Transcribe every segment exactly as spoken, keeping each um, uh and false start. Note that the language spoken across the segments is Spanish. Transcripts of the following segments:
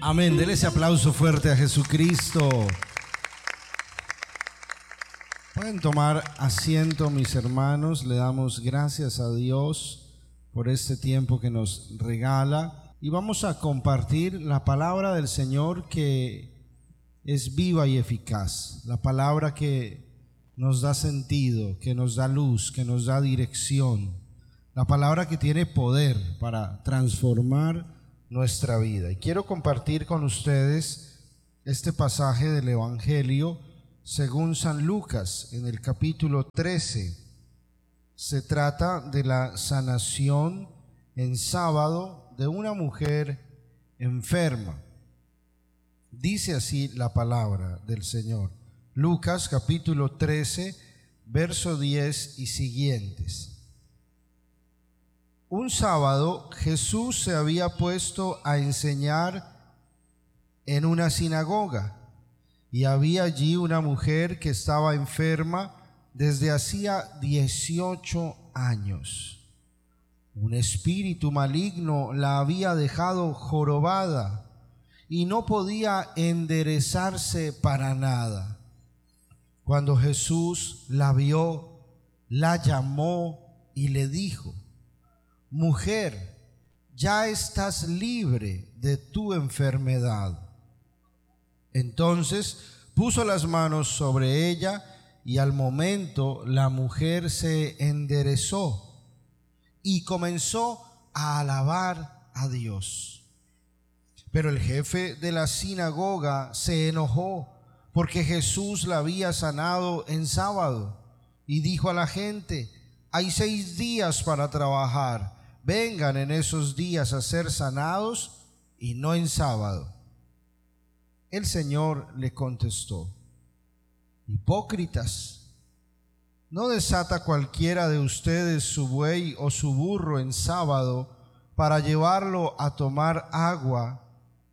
Amén. Denle ese aplauso fuerte a Jesucristo. Pueden tomar asiento, mis hermanos. Le damos gracias a Dios por este tiempo que nos regala. Y vamos a compartir la palabra del Señor, que es viva y eficaz. La palabra que nos da sentido, que nos da luz, que nos da dirección. La palabra que tiene poder para transformar nuestra vida. Y quiero compartir con ustedes este pasaje del Evangelio según San Lucas, en el capítulo trece. Se trata de la sanación en sábado de una mujer enferma. Dice así la palabra del Señor. Lucas capítulo trece, verso diez y siguientes. Un sábado Jesús se había puesto a enseñar en una sinagoga, y había allí una mujer que estaba enferma desde hacía dieciocho años. Un espíritu maligno la había dejado jorobada y no podía enderezarse para nada. Cuando Jesús la vio, la llamó y le dijo: Mujer, ya estás libre de tu enfermedad. Entonces puso las manos sobre ella y al momento la mujer se enderezó y comenzó a alabar a Dios. Pero el jefe de la sinagoga se enojó porque Jesús la había sanado en sábado y dijo a la gente: hay seis días para trabajar, vengan en esos días a ser sanados y no en sábado. El Señor le contestó: hipócritas, ¿no desata cualquiera de ustedes su buey o su burro en sábado para llevarlo a tomar agua?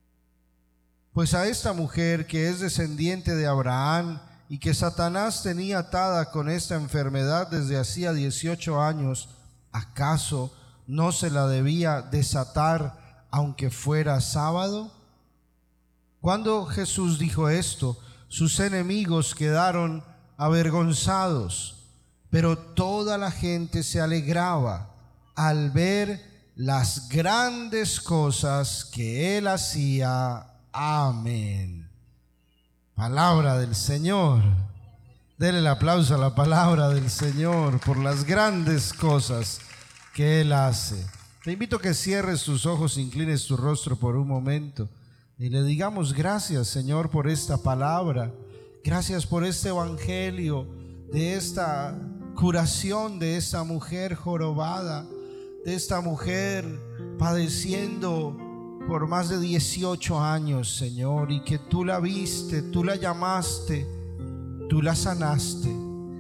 Pues a esta mujer, que es descendiente de Abraham y que Satanás tenía atada con esta enfermedad desde hacía dieciocho años, ¿acaso no se la debía desatar aunque fuera sábado? Cuando Jesús dijo esto, sus enemigos quedaron avergonzados, pero toda la gente se alegraba al ver las grandes cosas que él hacía. Amén. Palabra del Señor. Denle el aplauso a la palabra del Señor por las grandes cosas que él hace. Te invito a que cierres tus ojos, inclines tu rostro por un momento y le digamos gracias, Señor, por esta palabra. Gracias por este evangelio, de esta curación de esta mujer jorobada, de esta mujer padeciendo por más de dieciocho años, Señor, y que tú la viste, tú la llamaste, tú la sanaste.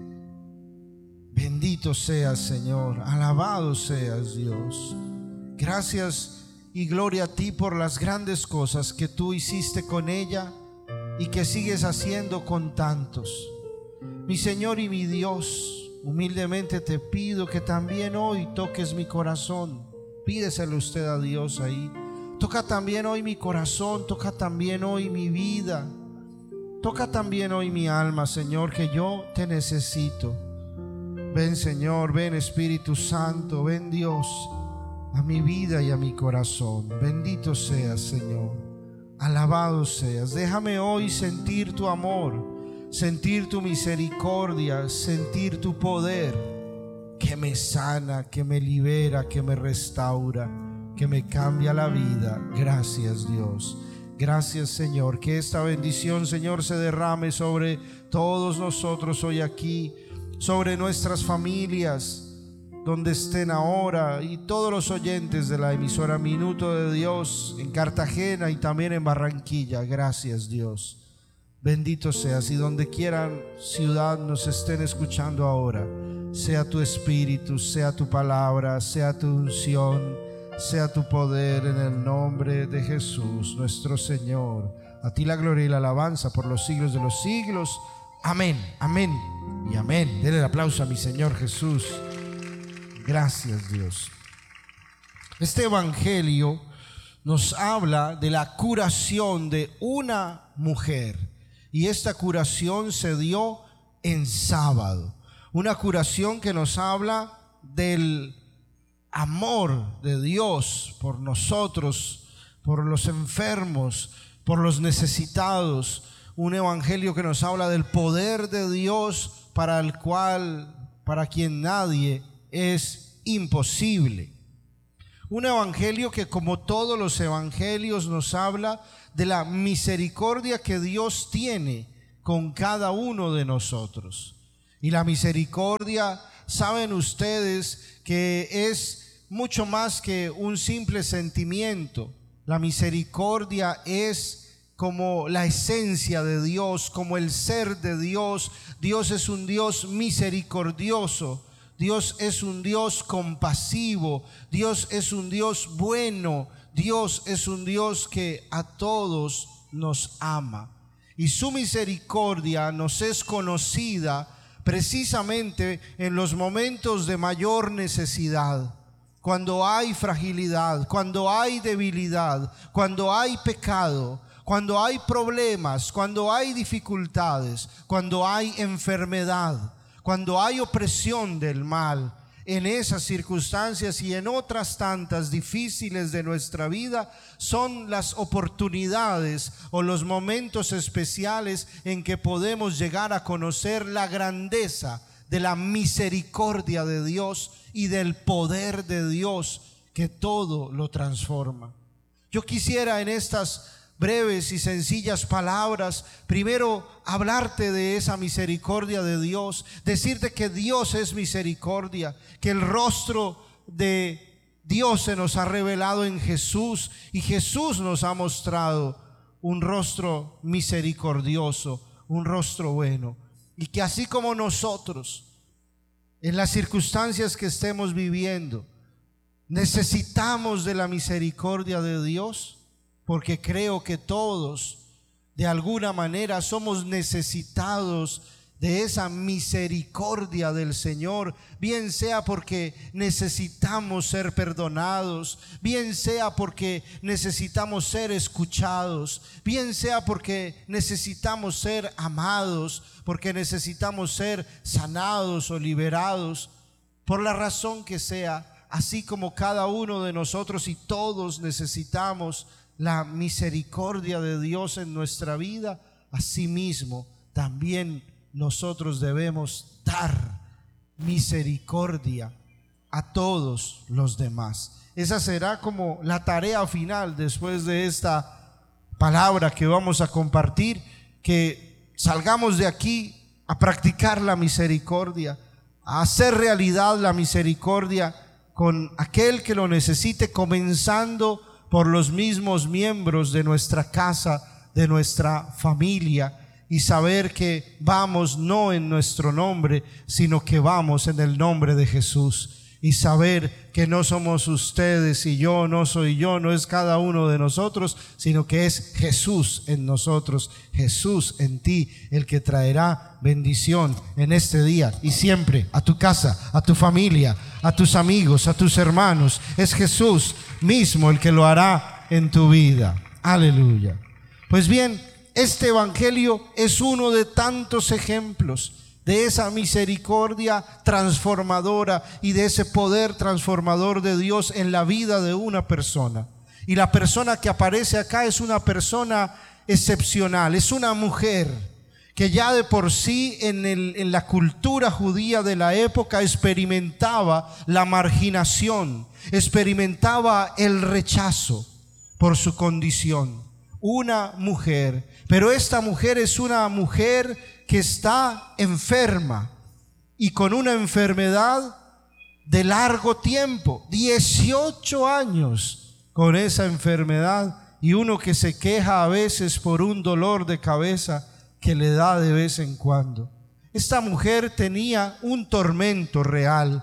Bendito seas, Señor, alabado seas, Dios. Gracias y gloria a ti por las grandes cosas que tú hiciste con ella y que sigues haciendo con tantos. Mi Señor y mi Dios, humildemente te pido que también hoy toques mi corazón. Pídeselo usted a Dios ahí. Toca también hoy mi corazón, toca también hoy mi vida, toca también hoy mi alma, Señor, que yo te necesito. Ven, Señor, ven, Espíritu Santo, ven, Dios, a mi vida y a mi corazón. Bendito seas, Señor, alabado seas. Déjame hoy sentir tu amor, sentir tu misericordia, sentir tu poder que me sana, que me libera, que me restaura, que me cambia la vida. Gracias, Dios. Gracias, Señor. Que esta bendición, Señor, se derrame sobre todos nosotros hoy aquí, sobre nuestras familias, donde estén ahora, y todos los oyentes de la emisora Minuto de Dios en Cartagena y también en Barranquilla. Gracias, Dios. Bendito seas. Y donde quieran ciudad nos estén escuchando ahora, sea tu espíritu, sea tu palabra, sea tu unción, sea tu poder, en el nombre de Jesús nuestro Señor. A ti la gloria y la alabanza por los siglos de los siglos. Amén, amén y amén. Denle el aplauso a mi Señor Jesús. Gracias, Dios. Este evangelio nos habla de la curación de una mujer. Y esta curación se dio en sábado. Una curación que nos habla del amor de Dios por nosotros, por los enfermos, por los necesitados. Un evangelio que nos habla del poder de Dios para el cual, para quien nadie es imposible. Un evangelio que, como todos los evangelios, nos habla de la misericordia que Dios tiene con cada uno de nosotros. Y la misericordia, saben ustedes que es mucho más que un simple sentimiento. La misericordia es como la esencia de Dios, como el ser de Dios. Dios es un Dios misericordioso. Dios es un Dios compasivo. Dios es un Dios bueno. Dios es un Dios que a todos nos ama. Y su misericordia nos es conocida precisamente en los momentos de mayor necesidad. Cuando hay fragilidad, cuando hay debilidad, cuando hay pecado, cuando hay problemas, cuando hay dificultades, cuando hay enfermedad, cuando hay opresión del mal. En esas circunstancias y en otras tantas difíciles de nuestra vida son las oportunidades o los momentos especiales en que podemos llegar a conocer la grandeza de la misericordia de Dios y del poder de Dios que todo lo transforma. Yo quisiera en estas breves y sencillas palabras primero hablarte de esa misericordia de Dios, decirte que Dios es misericordia, que el rostro de Dios se nos ha revelado en Jesús y Jesús nos ha mostrado un rostro misericordioso, un rostro bueno, y que así como nosotros en las circunstancias que estemos viviendo necesitamos de la misericordia de Dios, porque creo que todos de alguna manera somos necesitados de esa misericordia del Señor, bien sea porque necesitamos ser perdonados, bien sea porque necesitamos ser escuchados, bien sea porque necesitamos ser amados, porque necesitamos ser sanados o liberados, por la razón que sea, así como cada uno de nosotros y todos necesitamos la misericordia de Dios en nuestra vida, asimismo también nosotros debemos dar misericordia a todos los demás. Esa será como la tarea final después de esta palabra que vamos a compartir, que salgamos de aquí a practicar la misericordia, a hacer realidad la misericordia con aquel que lo necesite, comenzando por los mismos miembros de nuestra casa, de nuestra familia, y saber que vamos no en nuestro nombre, sino que vamos en el nombre de Jesús, y saber que no somos ustedes y yo, no soy yo, no es cada uno de nosotros, sino que es Jesús en nosotros, Jesús en ti, el que traerá bendición en este día y siempre a tu casa, a tu familia, a tus amigos, a tus hermanos. Es Jesús mismo el que lo hará en tu vida. Aleluya. Pues bien, este evangelio es uno de tantos ejemplos de esa misericordia transformadora y de ese poder transformador de Dios en la vida de una persona. Y la persona que aparece acá es una persona excepcional, es una mujer que ya de por sí en, el, en la cultura judía de la época experimentaba la marginación, experimentaba el rechazo por su condición. Una mujer, pero esta mujer es una mujer que está enferma y con una enfermedad de largo tiempo, dieciocho años con esa enfermedad, y uno que se queja a veces por un dolor de cabeza que le da de vez en cuando. Esta mujer tenía un tormento real,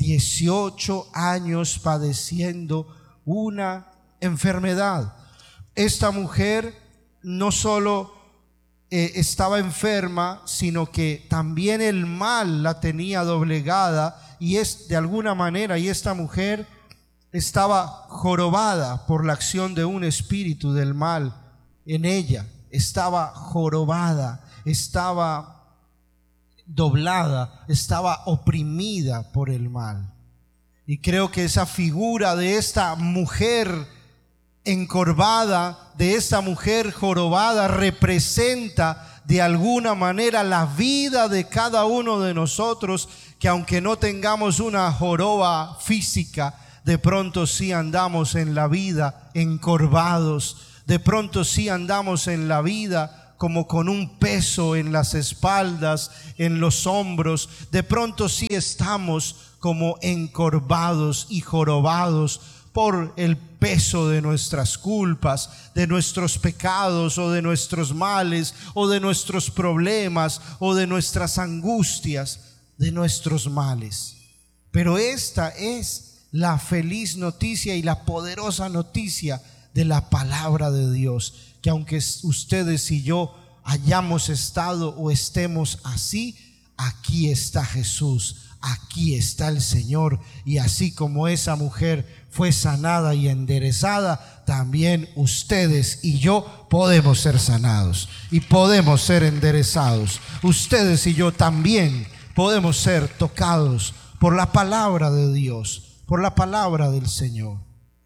dieciocho años padeciendo una enfermedad. Esta mujer no solo eh, estaba enferma, sino que también el mal la tenía doblegada, y es de alguna manera, y esta mujer estaba jorobada por la acción de un espíritu del mal en ella. Estaba jorobada, estaba doblada, estaba oprimida por el mal. Y creo que esa figura de esta mujer encorvada, de esta mujer jorobada, representa de alguna manera la vida de cada uno de nosotros, que aunque no tengamos una joroba física, de pronto sí andamos en la vida encorvados, de pronto sí andamos en la vida como con un peso en las espaldas, en los hombros, de pronto sí estamos como encorvados y jorobados por el peso de nuestras culpas, de nuestros pecados o de nuestros males o de nuestros problemas o de nuestras angustias, de nuestros males. Pero esta es la feliz noticia y la poderosa noticia de la palabra de Dios, que aunque ustedes y yo hayamos estado o estemos así, aquí está Jesús, aquí está el Señor, y así como esa mujer fue sanada y enderezada, también ustedes y yo podemos ser sanados y podemos ser enderezados. Ustedes y yo también podemos ser tocados por la palabra de Dios, por la palabra del Señor.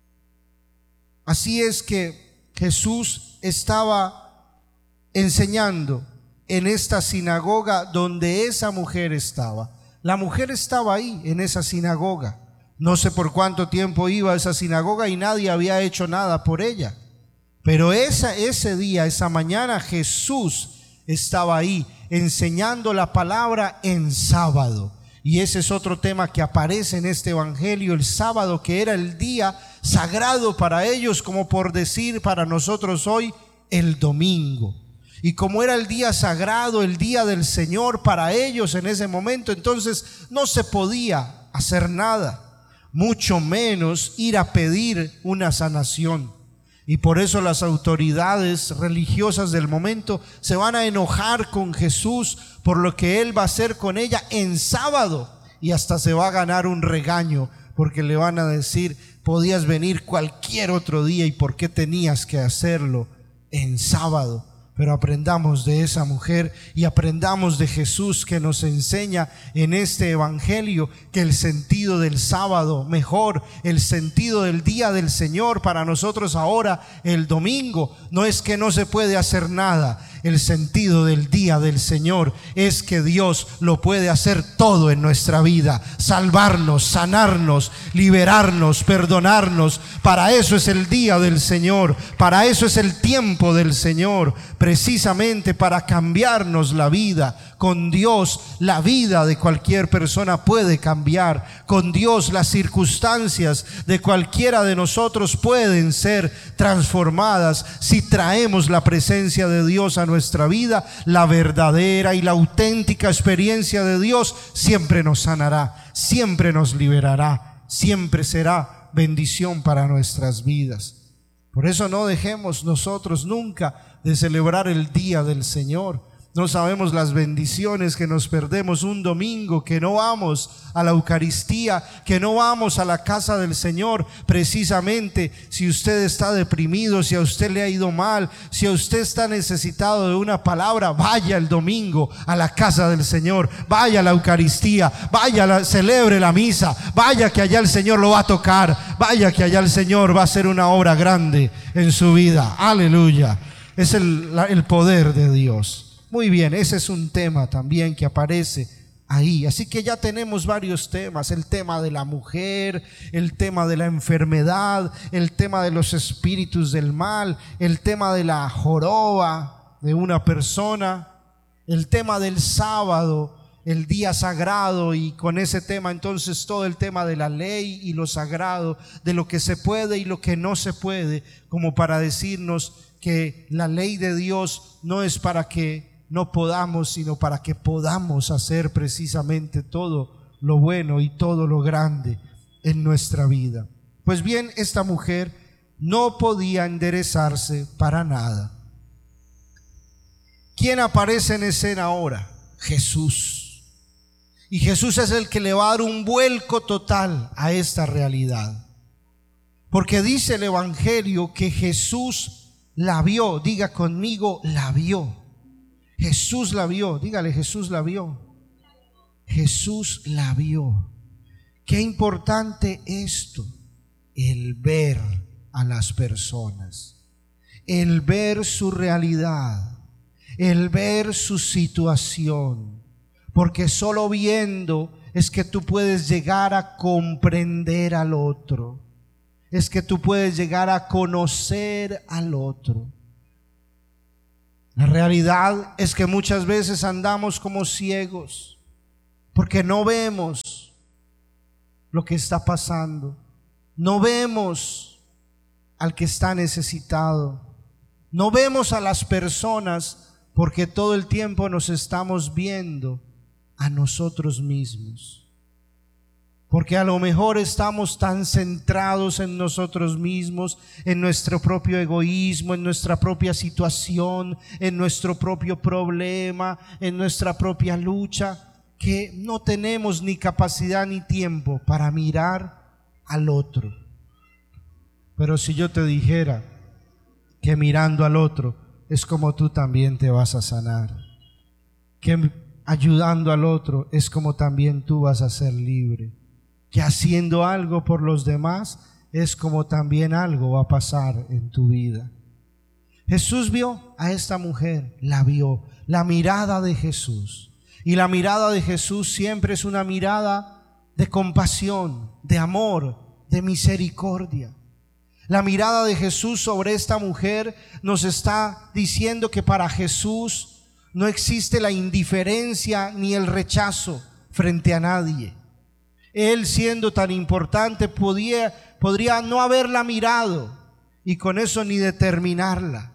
Así es que Jesús estaba enseñando en esta sinagoga donde esa mujer estaba. La mujer estaba ahí en esa sinagoga. No sé por cuánto tiempo iba a esa sinagoga y nadie había hecho nada por ella. Pero esa, ese día, esa mañana, Jesús estaba ahí enseñando la palabra en sábado. Y ese es otro tema que aparece en este evangelio, el sábado, que era el día sagrado para ellos, como por decir para nosotros hoy el domingo. Y como era el día sagrado, el día del Señor para ellos en ese momento, entonces no se podía hacer nada, mucho menos ir a pedir una sanación. Y por eso las autoridades religiosas del momento se van a enojar con Jesús por lo que Él va a hacer con ella en sábado, y hasta se va a ganar un regaño, porque le van a decir: podías venir cualquier otro día y por qué tenías que hacerlo en sábado. Pero aprendamos de esa mujer y aprendamos de Jesús, que nos enseña en este evangelio que el sentido del sábado, mejor, el sentido del día del Señor para nosotros ahora, el domingo, no es que no se puede hacer nada. El sentido del día del Señor es que Dios lo puede hacer todo en nuestra vida: salvarnos, sanarnos, liberarnos, perdonarnos. Para eso es el día del Señor, para eso es el tiempo del Señor, precisamente para cambiarnos la vida. Con Dios la vida de cualquier persona puede cambiar. Con Dios las circunstancias de cualquiera de nosotros pueden ser transformadas si traemos la presencia de Dios a nuestra vida. La verdadera y la auténtica experiencia de Dios siempre nos sanará, siempre nos liberará, siempre será bendición para nuestras vidas. Por eso no dejemos nosotros nunca de celebrar el día del Señor. No sabemos las bendiciones que nos perdemos un domingo, que no vamos a la Eucaristía, que no vamos a la casa del Señor. Precisamente, si usted está deprimido, si a usted le ha ido mal, si a usted está necesitado de una palabra, vaya el domingo a la casa del Señor, vaya a la Eucaristía, vaya, la, celebre la misa, vaya que allá el Señor lo va a tocar, vaya que allá el Señor va a hacer una obra grande en su vida. Aleluya. Es el, la, el poder de Dios. Muy bien, ese es un tema también que aparece ahí. Así que ya tenemos varios temas: el tema de la mujer, el tema de la enfermedad, el tema de los espíritus del mal, el tema de la joroba de una persona, el tema del sábado, el día sagrado, y con ese tema entonces todo el tema de la ley y lo sagrado, de lo que se puede y lo que no se puede, como para decirnos que la ley de Dios no es para que no podamos, sino para que podamos hacer precisamente todo lo bueno y todo lo grande en nuestra vida. Pues bien, esta mujer no podía enderezarse para nada. ¿Quién aparece en escena ahora? Jesús. Y Jesús es el que le va a dar un vuelco total a esta realidad. Porque dice el Evangelio que Jesús la vio. Diga conmigo, la vio. Jesús la vio. Dígale, Jesús la vio. Jesús la vio. Qué importante esto, el ver a las personas, el ver su realidad, el ver su situación, porque solo viendo es que tú puedes llegar a comprender al otro, es que tú puedes llegar a conocer al otro. La realidad es que muchas veces andamos como ciegos porque no vemos lo que está pasando, no vemos al que está necesitado, no vemos a las personas porque todo el tiempo nos estamos viendo a nosotros mismos, porque a lo mejor estamos tan centrados en nosotros mismos, en nuestro propio egoísmo, en nuestra propia situación, en nuestro propio problema, en nuestra propia lucha, que no tenemos ni capacidad ni tiempo para mirar al otro. Pero si yo te dijera que mirando al otro es como tú también te vas a sanar, que ayudando al otro es como también tú vas a ser libre, que haciendo algo por los demás es como también algo va a pasar en tu vida. Jesús vio a esta mujer, la vio, la mirada de Jesús. Y la mirada de Jesús siempre es una mirada de compasión, de amor, de misericordia. La mirada de Jesús sobre esta mujer nos está diciendo que para Jesús no existe la indiferencia ni el rechazo frente a nadie. Él, siendo tan importante, podía, podría no haberla mirado y con eso ni determinarla,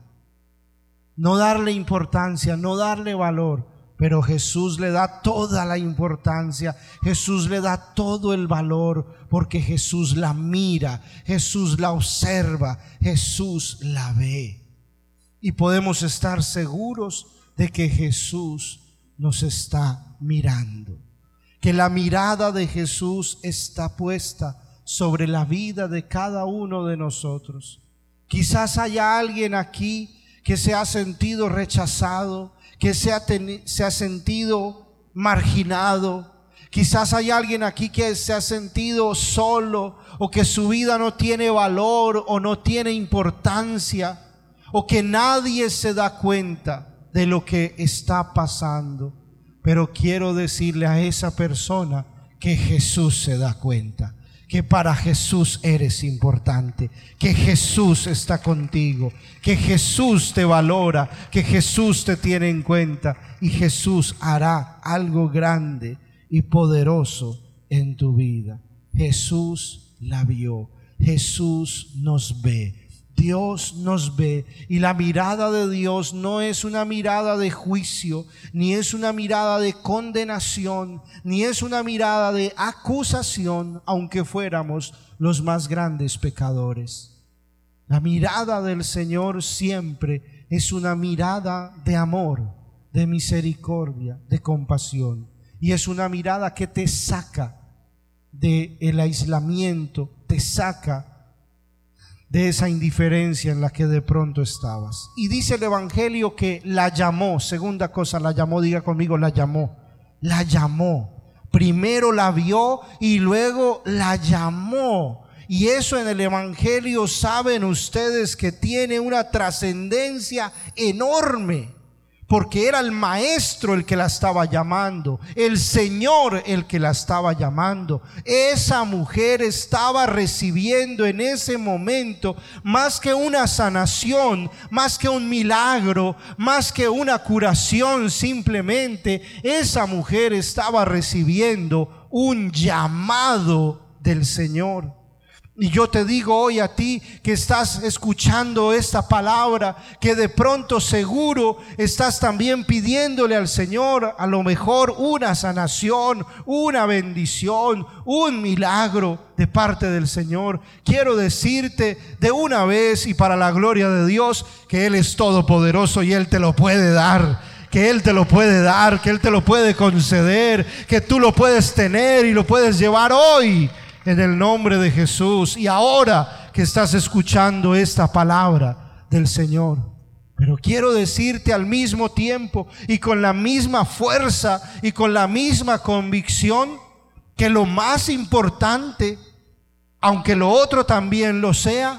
no darle importancia, no darle valor. Pero Jesús le da toda la importancia, Jesús le da todo el valor, porque Jesús la mira, Jesús la observa, Jesús la ve. Y podemos estar seguros de que Jesús nos está mirando, que la mirada de Jesús está puesta sobre la vida de cada uno de nosotros. Quizás haya alguien aquí que se ha sentido rechazado, que se ha, se ha sentido marginado. Quizás hay alguien aquí que se ha sentido solo, o que su vida no tiene valor o no tiene importancia, o que nadie se da cuenta de lo que está pasando. Pero quiero decirle a esa persona que Jesús se da cuenta, que para Jesús eres importante, que Jesús está contigo, que Jesús te valora, que Jesús te tiene en cuenta y Jesús hará algo grande y poderoso en tu vida. Jesús la vio, Jesús nos ve. Dios nos ve, y la mirada de Dios no es una mirada de juicio, ni es una mirada de condenación, ni es una mirada de acusación, aunque fuéramos los más grandes pecadores. La mirada del Señor siempre es una mirada de amor, de misericordia, de compasión, y es una mirada que te saca del aislamiento, te saca de esa indiferencia en la que de pronto estabas. Y dice el Evangelio que la llamó. Segunda cosa, la llamó. Diga conmigo, la llamó. La llamó. Primero la vio y luego la llamó. Y eso en el Evangelio, saben ustedes que tiene una trascendencia enorme, porque era el Maestro el que la estaba llamando, el Señor el que la estaba llamando. Esa mujer estaba recibiendo en ese momento más que una sanación, más que un milagro, más que una curación simplemente. Esa mujer estaba recibiendo un llamado del Señor. Y yo te digo hoy a ti que estás escuchando esta palabra, que de pronto seguro estás también pidiéndole al Señor a lo mejor una sanación, una bendición, un milagro de parte del Señor. Quiero decirte de una vez y para la gloria de Dios que Él es todopoderoso y Él te lo puede dar. Que Él te lo puede dar, que Él te lo puede conceder, que tú lo puedes tener y lo puedes llevar hoy. En el nombre de Jesús. Y ahora que estás escuchando esta palabra del Señor. Pero quiero decirte al mismo tiempo y con la misma fuerza y con la misma convicción que lo más importante, aunque lo otro también lo sea,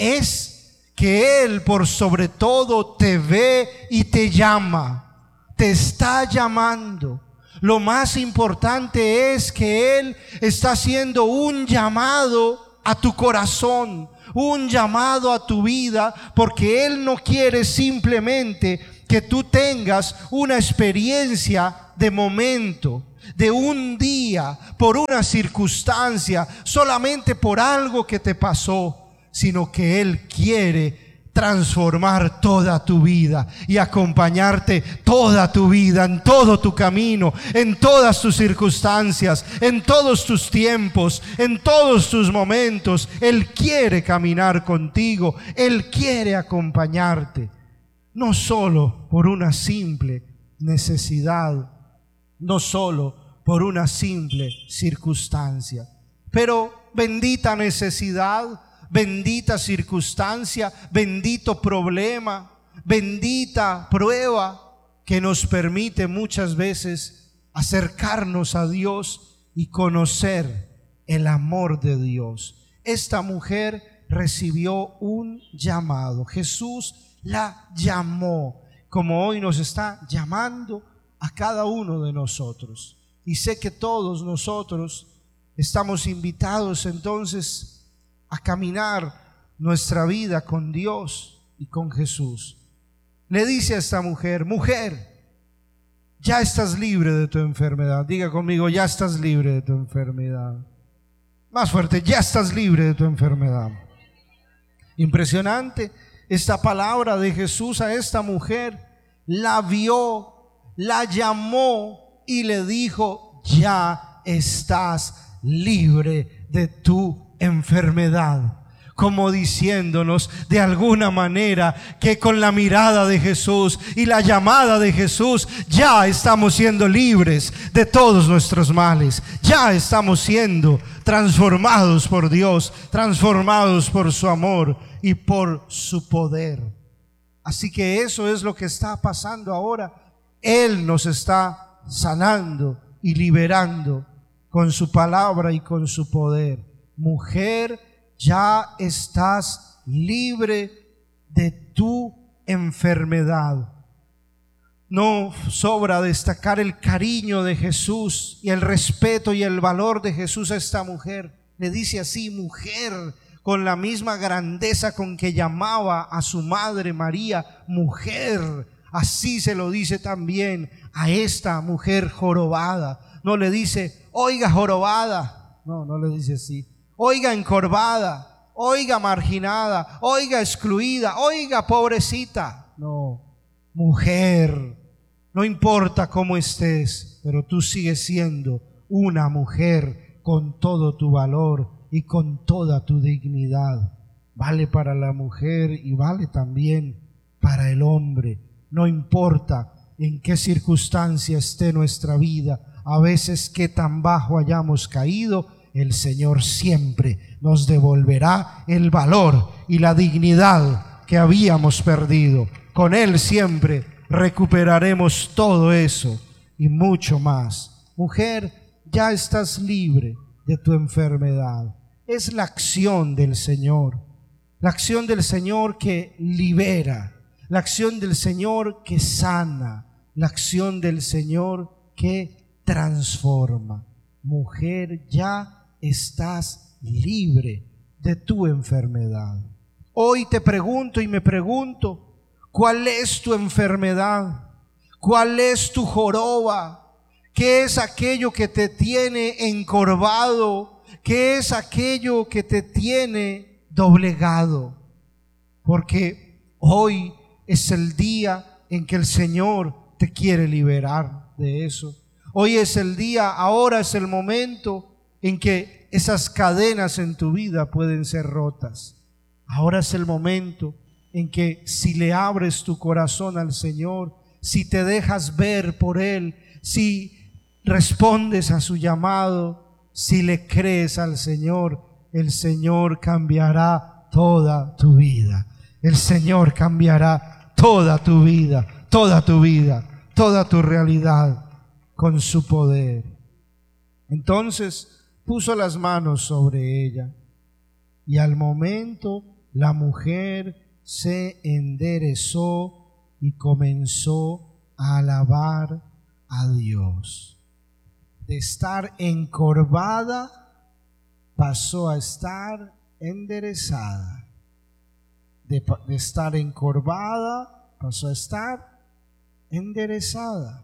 es que Él por sobre todo te ve y te llama, te está llamando. Lo más importante es que Él está haciendo un llamado a tu corazón, un llamado a tu vida, porque Él no quiere simplemente que tú tengas una experiencia de momento, de un día, por una circunstancia, solamente por algo que te pasó, sino que Él quiere transformar toda tu vida y acompañarte toda tu vida, en todo tu camino, en todas tus circunstancias, en todos tus tiempos, en todos tus momentos. Él quiere caminar contigo, Él quiere acompañarte, no solo por una simple necesidad, no solo por una simple circunstancia, pero bendita necesidad, bendita circunstancia, bendito problema, bendita prueba que nos permite muchas veces acercarnos a Dios y conocer el amor de Dios. Esta mujer recibió un llamado. Jesús la llamó, como hoy nos está llamando a cada uno de nosotros. Y sé que todos nosotros estamos invitados entonces a caminar nuestra vida con Dios y con Jesús. Le dice a esta mujer: mujer, ya estás libre de tu enfermedad. Diga conmigo: ya estás libre de tu enfermedad. Más fuerte: ya estás libre de tu enfermedad. Impresionante esta palabra de Jesús a esta mujer. La vio, la llamó y le dijo: ya estás libre de tu enfermedad, como diciéndonos de alguna manera que con la mirada de Jesús y la llamada de Jesús ya estamos siendo libres de todos nuestros males, ya estamos siendo transformados por Dios, transformados por su amor y por su poder. Así que eso es lo que está pasando ahora. Él nos está sanando y liberando con su palabra y con su poder. Mujer, ya estás libre de tu enfermedad. No sobra destacar el cariño de Jesús y el respeto y el valor de Jesús a esta mujer. Le dice así: mujer, con la misma grandeza con que llamaba a su madre María mujer. Así se lo dice también a esta mujer jorobada. No le dice: oiga jorobada. No, no le dice así. Oiga encorvada, oiga marginada, oiga excluida, oiga pobrecita. No, mujer, no importa cómo estés, pero tú sigues siendo una mujer con todo tu valor y con toda tu dignidad. Vale para la mujer y vale también para el hombre. No importa en qué circunstancia esté nuestra vida, a veces qué tan bajo hayamos caído, el Señor siempre nos devolverá el valor y la dignidad que habíamos perdido. Con Él siempre recuperaremos todo eso y mucho más. Mujer, ya estás libre de tu enfermedad. Es la acción del Señor, la acción del Señor que libera, la acción del Señor que sana, la acción del Señor que transforma. Mujer, ya estás libre de tu enfermedad. Hoy te pregunto y me pregunto: ¿cuál es tu enfermedad? ¿Cuál es tu joroba? ¿Qué es aquello que te tiene encorvado? ¿Qué es aquello que te tiene doblegado? Porque hoy es el día en que el Señor te quiere liberar de eso. Hoy es el día, ahora es el momento en que esas cadenas en tu vida pueden ser rotas. Ahora es el momento en que si le abres tu corazón al Señor, si te dejas ver por Él, si respondes a su llamado, si le crees al Señor, el Señor cambiará toda tu vida. El Señor cambiará toda tu vida, toda tu vida, toda tu realidad con su poder. Entonces puso las manos sobre ella y al momento la mujer se enderezó y comenzó a alabar a Dios. De estar encorvada pasó a estar enderezada. De, de estar encorvada pasó a estar enderezada.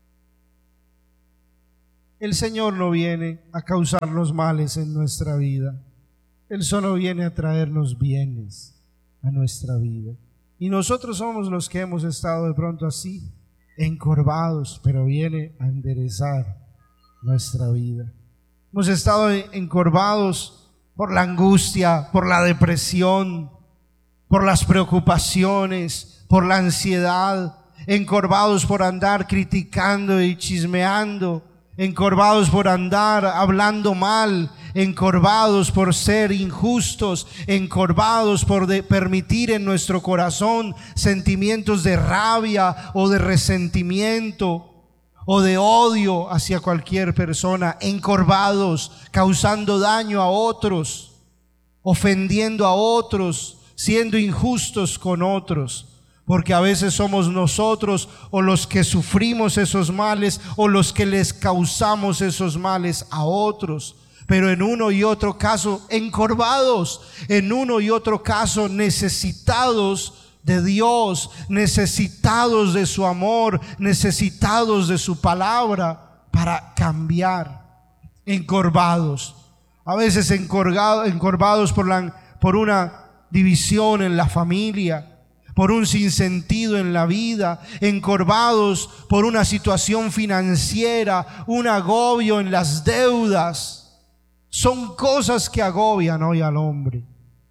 El Señor no viene a causarnos males en nuestra vida. Él solo viene a traernos bienes a nuestra vida. Y nosotros somos los que hemos estado de pronto así, encorvados, pero viene a enderezar nuestra vida. Hemos estado encorvados por la angustia, por la depresión, por las preocupaciones, por la ansiedad, encorvados por andar criticando y chismeando, encorvados por andar hablando mal, encorvados por ser injustos, encorvados por de permitir en nuestro corazón sentimientos de rabia o de resentimiento o de odio hacia cualquier persona, encorvados, causando daño a otros, ofendiendo a otros, siendo injustos con otros. Porque a veces somos nosotros o los que sufrimos esos males o los que les causamos esos males a otros. Pero en uno y otro caso encorvados, en uno y otro caso necesitados de Dios, necesitados de su amor, necesitados de su palabra para cambiar. Encorvados, a veces encorvados por, la, por una división en la familia, por un sinsentido en la vida, encorvados por una situación financiera, un agobio en las deudas. Son cosas que agobian hoy al hombre.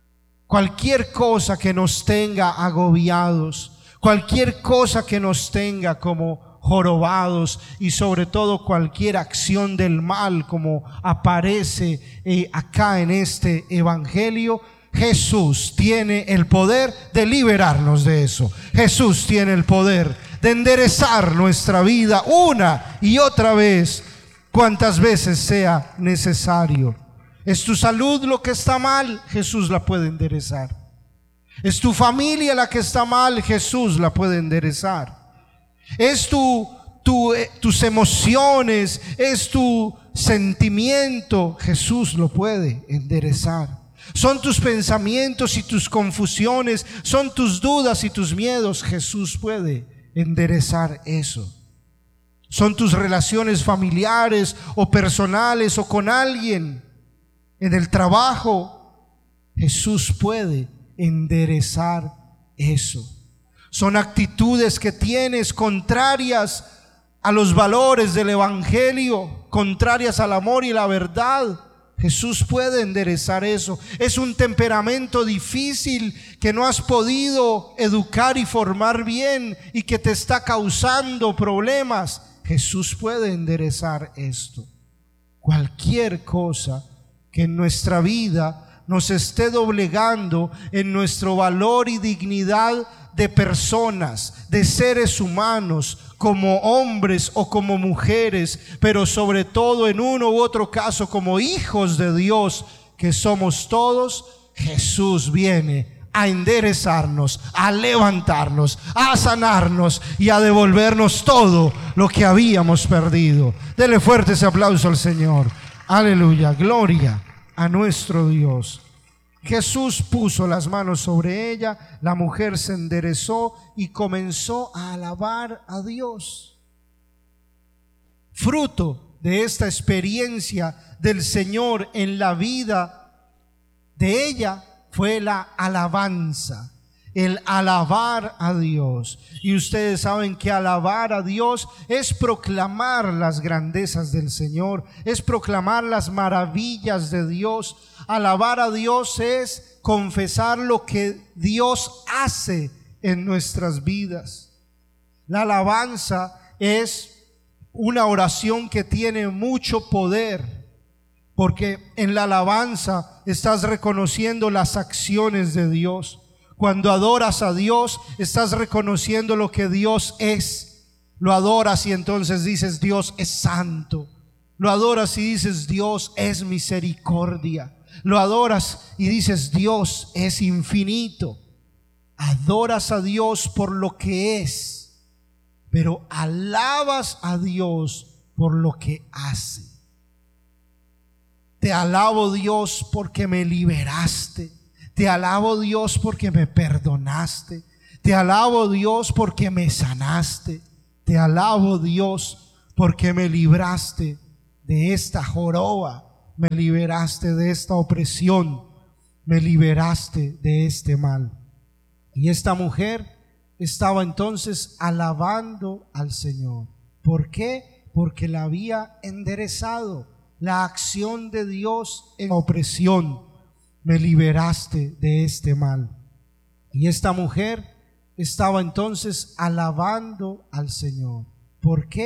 Cualquier cosa que nos tenga agobiados, cualquier cosa que nos tenga como jorobados y sobre todo cualquier acción del mal como aparece eh, acá en este evangelio, Jesús tiene el poder de liberarnos de eso. Jesús tiene el poder de enderezar nuestra vida una y otra vez, cuantas veces sea necesario. ¿Es tu salud lo que está mal? Jesús la puede enderezar. ¿Es tu familia la que está mal? Jesús la puede enderezar. ¿Es tu, tu, eh, tus emociones? ¿Es tu sentimiento? Jesús lo puede enderezar. Son tus pensamientos y tus confusiones, son tus dudas y tus miedos. Jesús puede enderezar eso. Son tus relaciones familiares o personales o con alguien en el trabajo. Jesús puede enderezar eso. Son actitudes que tienes contrarias a los valores del evangelio, contrarias al amor y la verdad. Jesús puede enderezar eso. Es un temperamento difícil que no has podido educar y formar bien y que te está causando problemas. Jesús puede enderezar esto. Cualquier cosa que en nuestra vida nos esté doblegando en nuestro valor y dignidad de personas, de seres humanos, como hombres o como mujeres, pero sobre todo en uno u otro caso como hijos de Dios que somos todos, Jesús viene a enderezarnos, a levantarnos, a sanarnos y a devolvernos todo lo que habíamos perdido. Dele fuerte ese aplauso al Señor. Aleluya, gloria a nuestro Dios. Jesús puso las manos sobre ella, la mujer se enderezó y comenzó a alabar a Dios. Fruto de esta experiencia del Señor en la vida de ella fue la alabanza, el alabar a Dios. Y ustedes saben que alabar a Dios es proclamar las grandezas del Señor, es proclamar las maravillas de Dios. Alabar a Dios es confesar lo que Dios hace en nuestras vidas. La alabanza es una oración que tiene mucho poder, porque en la alabanza estás reconociendo las acciones de Dios. Cuando adoras a Dios, estás reconociendo lo que Dios es. Lo adoras y entonces dices: Dios es santo. Lo adoras y dices: Dios es misericordia. Lo adoras y dices: Dios es infinito. Adoras a Dios por lo que es, pero alabas a Dios por lo que hace. Te alabo, Dios, porque me liberaste. Te alabo, Dios, porque me perdonaste. Te alabo, Dios, porque me sanaste. Te alabo, Dios, porque me libraste de esta joroba. Me liberaste de esta opresión. Me liberaste de este mal. Y esta mujer estaba entonces alabando al Señor. ¿Por qué? Porque la había enderezado. La acción de Dios en opresión. Me liberaste de este mal. Y esta mujer estaba entonces alabando al Señor. ¿Por qué?